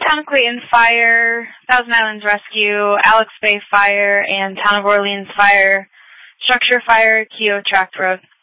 Town of Clayton Fire, Thousand Islands Rescue, Alex Bay Fire, and Town of Orleans Fire, Structure Fire, Keogh Tract Road.